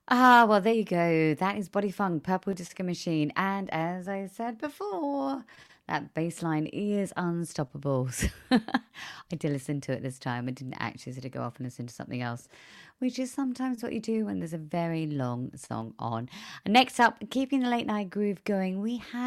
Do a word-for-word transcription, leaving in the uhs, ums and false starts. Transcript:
Ah, well, there you go. That is Body Funk, Purple Disco Machine. And as I said before, that bass line is unstoppable. So I did listen to it this time. I didn't actually sort of go off and listen to something else, which is sometimes what you do when there's a very long song on. And next up, keeping the late night groove going, we have.